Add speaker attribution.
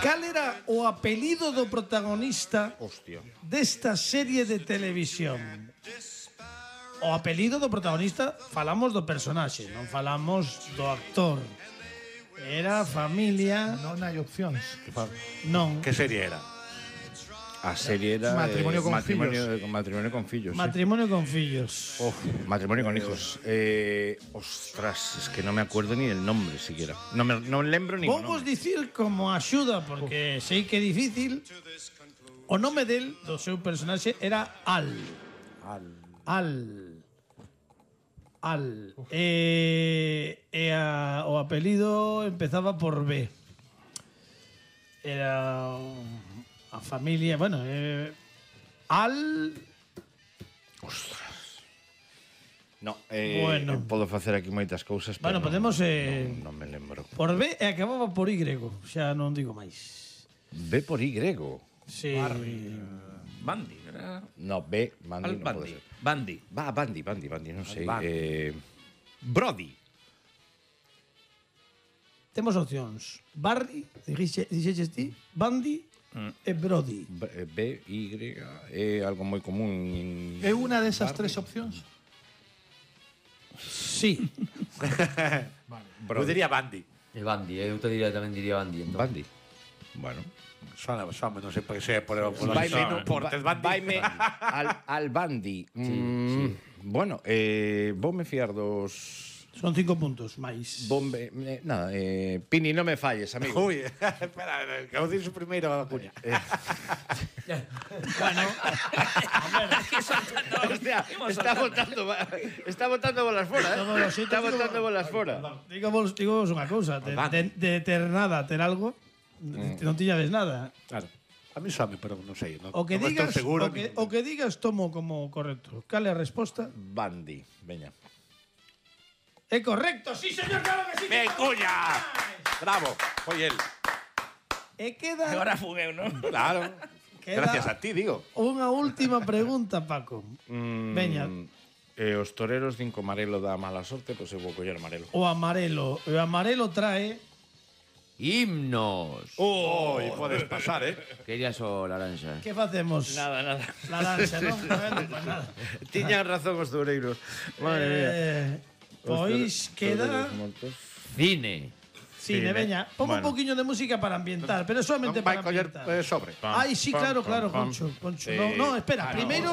Speaker 1: Cal era o apelido do protagonista desta serie de televisión? O apelido do protagonista, falamos do personaxe, non falamos do actor. Era familia...
Speaker 2: Non hai opcións.
Speaker 1: Non.
Speaker 3: Que serie era?
Speaker 4: A serie era
Speaker 2: Matrimonio con
Speaker 4: Matrimonio con fillos.
Speaker 1: Matrimonio con fillos.
Speaker 4: Matrimonio con hijos. Ostras, es que no me acuerdo ni el nombre siquiera. No lembro ni o
Speaker 1: Vamos
Speaker 4: nome.
Speaker 1: dicir como axuda, porque sei que é difícil. O nome del, do seu personaxe, era Al. O apelido empezaba por B. Era a familia, bueno, Al.
Speaker 4: Ostras. No,
Speaker 1: Bueno.
Speaker 4: podo facer aquí moitas cousas, pero
Speaker 1: Bueno, podemos
Speaker 4: non me lembro.
Speaker 1: por B e acababa por Y, xa non digo máis.
Speaker 4: B por Y.
Speaker 1: Sí.
Speaker 3: Bandi, era...
Speaker 4: No, B, Bandi
Speaker 3: Al
Speaker 4: non
Speaker 3: Bandi.
Speaker 4: pode ser.
Speaker 3: Bandi.
Speaker 4: Va, Bandi, non sei.
Speaker 3: Bandi.
Speaker 4: Brody.
Speaker 1: Temos opcións. Barry, dixeches ti, Bandi e Brody.
Speaker 4: B, Y, é algo moi común.
Speaker 2: É unha desas tres opcións?
Speaker 1: Sí.
Speaker 3: Eu diría Bandi.
Speaker 5: E Bandi, eu te diría, tamén diría Bandi. Entón.
Speaker 4: Bandi. Bueno.
Speaker 3: Sona, non sei por que sea por Portes Bandi.
Speaker 4: Vaime al Bandi.
Speaker 5: sí.
Speaker 4: Bueno, voume fiar dos...
Speaker 1: Son 5 puntos máis.
Speaker 4: Nada, Pini, non me falles, amigo.
Speaker 3: Ui, espera, que eu dixo primeiro a cuña.
Speaker 1: Bueno,
Speaker 4: Hostia, está botando bolas fora,
Speaker 1: No, lo siento,
Speaker 4: Está
Speaker 1: digo-
Speaker 4: botando bolas fora.
Speaker 1: digo unha cousa, de ter nada, ter algo, non tiñades nada.
Speaker 3: Claro. A mí same, pero non sei.
Speaker 1: O que
Speaker 3: non
Speaker 1: digas,
Speaker 3: estou seguro.
Speaker 1: o que digas tomo como correcto. Cal é a resposta?
Speaker 4: Bandi, veña.
Speaker 1: É correcto, sí, señor, claro que sí.
Speaker 3: ¡Me cuña! Bravo, foi el.
Speaker 1: E queda
Speaker 5: Agora fun eu, non?
Speaker 3: Claro.
Speaker 1: Queda-
Speaker 3: Gracias a ti, digo.
Speaker 1: unha última pregunta, Paco. Veña,
Speaker 4: Os toreros din que o amarelo dá mala sorte, pois eu vou coller amarelo.
Speaker 1: o amarelo. O amarelo trae
Speaker 5: Himnos.
Speaker 3: Oi, podes pasar,
Speaker 5: Querías o laranxa.
Speaker 1: que facemos?
Speaker 4: Nada.
Speaker 1: La lancha, non? Bueno, pues nada.
Speaker 4: Tiñan razón os toureiros. Madre mía.
Speaker 1: Pois queda
Speaker 5: Cine.
Speaker 1: cine, veña. Pongo un
Speaker 4: Bueno.
Speaker 1: poquinho de música para ambientar, pero solamente
Speaker 3: Non vai
Speaker 1: para
Speaker 3: coller
Speaker 1: ambientar.
Speaker 3: sobre.
Speaker 1: Ay, sí, claro, Concho. No, espera, primero